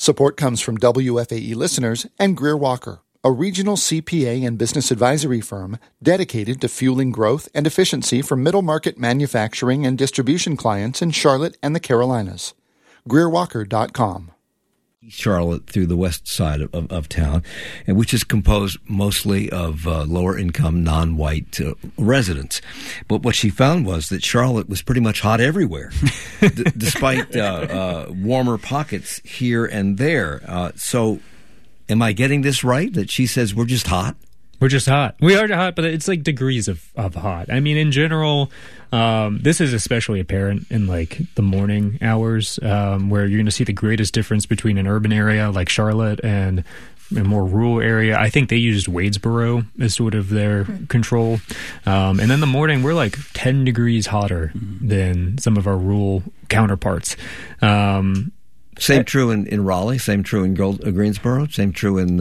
Support comes from WFAE listeners and Greer Walker, a regional CPA and business advisory firm dedicated to fueling growth and efficiency for middle-market manufacturing and distribution clients in Charlotte and the Carolinas. GreerWalker.com. Charlotte through the west side of town, and which is composed mostly of lower-income, non-white residents. But what she found was that Charlotte was pretty much hot everywhere, despite warmer pockets here and there. So am I getting this right, that she says we're just hot? We're just hot. We are hot, but it's like degrees of hot. I mean, in general, this is especially apparent in like the morning hours, where you're going to see the greatest difference between an urban area like Charlotte and a more rural area. I think they used Wadesboro as sort of their control. And then the morning, we're like 10 degrees hotter than some of our rural counterparts. Same true in Raleigh, same true in Greensboro, same true in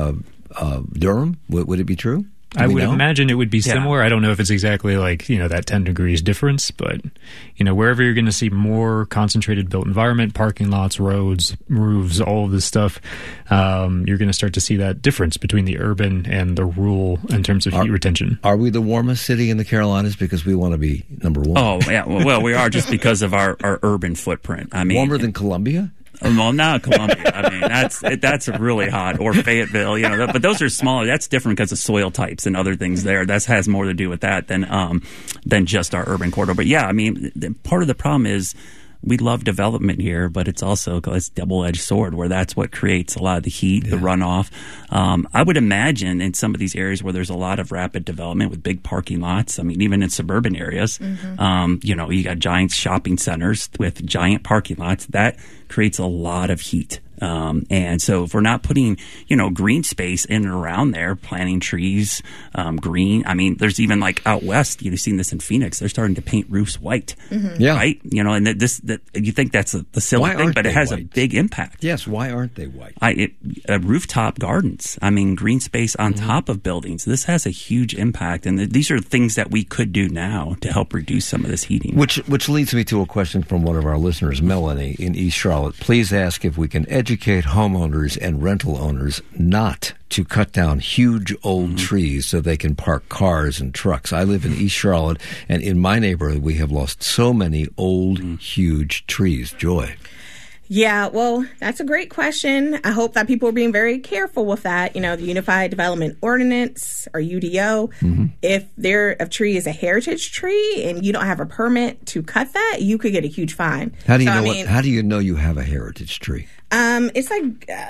Durham. Would it be true? I would imagine it would be similar. I don't know if it's exactly like, that 10 degrees difference, but, wherever you're going to see more concentrated built environment, parking lots, roads, roofs, all of this stuff, you're going to start to see that difference between the urban and the rural in terms of heat retention. Are we the warmest city in the Carolinas because we want to be number one? Oh, yeah. Well, we are just because of our urban footprint. I mean, warmer than Columbia? Well, not Columbia. I mean, that's really hot. Or Fayetteville, but those are smaller. That's different because of soil types and other things there. That has more to do with that than just our urban corridor. But yeah, I mean, part of the problem is we love development here, but it's also a double-edged sword where that's what creates a lot of the heat, the runoff. I would imagine in some of these areas where there's a lot of rapid development with big parking lots, I mean, even in suburban areas, you got giant shopping centers with giant parking lots. That creates a lot of heat. And so if we're not putting, green space in and around there, planting trees, green. I mean, there's even like out west, you've seen this in Phoenix, they're starting to paint roofs white. Yeah. Right? And that you think that's the silly thing, but it has a big impact. Yes. Why aren't they white? Rooftop gardens. I mean, green space on top of buildings. This has a huge impact. And these are things that we could do now to help reduce some of this heating. Which leads me to a question from one of our listeners, Melanie in East Charlotte. Please ask if we can educate homeowners and rental owners not to cut down huge old trees so they can park cars and trucks. I live in East Charlotte, and in my neighborhood, we have lost so many old, huge trees. Joy. Yeah, well, that's a great question. I hope that people are being very careful with that. The Unified Development Ordinance, or UDO, if a tree is a heritage tree and you don't have a permit to cut that, you could get a huge fine. How do you know you have a heritage tree? It's like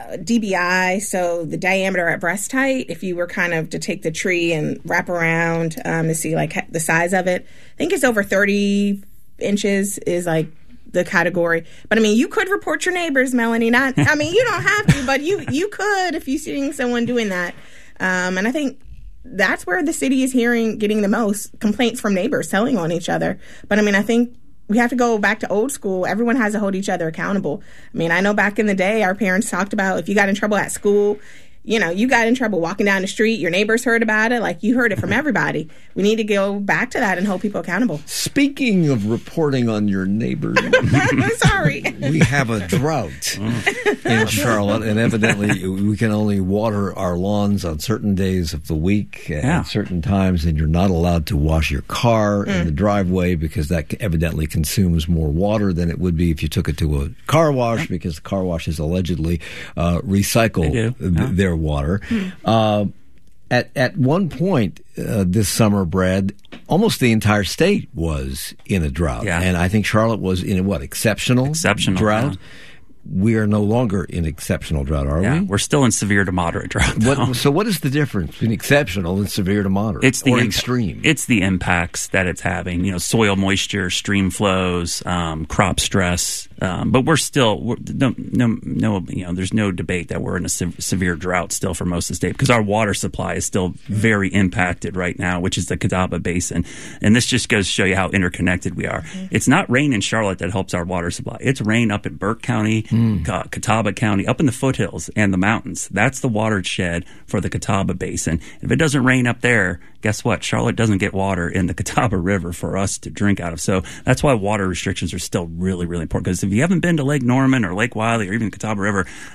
DBI, so the diameter at breast height. If you were kind of to take the tree and wrap around to see like the size of it, I think it's over 30 inches is like the category. But I mean, you could report your neighbors, Melanie. You don't have to, but you could if you're seeing someone doing that. And I think that's where the city is getting the most complaints from neighbors telling on each other. But I mean, I think we have to go back to old school. Everyone has to hold each other accountable. I mean, I know back in the day, our parents talked about if you got in trouble at school, you got in trouble walking down the street, your neighbors heard about it, like you heard it from everybody. We need to go back to that and hold people accountable. Speaking of reporting on your neighbors, sorry, we have a drought in Charlotte, and evidently we can only water our lawns on certain days of the week at certain times, and you're not allowed to wash your car in the driveway because that evidently consumes more water than it would be if you took it to a car wash, because the car washes allegedly recycle their water. At one point this summer, Brad, almost the entire state was in a drought. Yeah. And I think Charlotte was in a exceptional drought. Yeah. We are no longer in exceptional drought, are we? We're still in severe to moderate drought. So what is the difference between exceptional and severe to moderate? It's the extreme. It's the impacts that it's having. Soil moisture, stream flows, crop stress. But there's no debate that we're in a severe drought still for most of the state, because our water supply is still very impacted right now, which is the Catawba Basin. And this just goes to show you how interconnected we are. It's not rain in Charlotte that helps our water supply. It's rain up in Burke County, Catawba County, up in the foothills and the mountains. That's the watershed for the Catawba Basin. If it doesn't rain up there, guess what? Charlotte doesn't get water in the Catawba River for us to drink out of. So that's why water restrictions are still really, really important. Because if you haven't been to Lake Norman or Lake Wylie or even the Catawba River,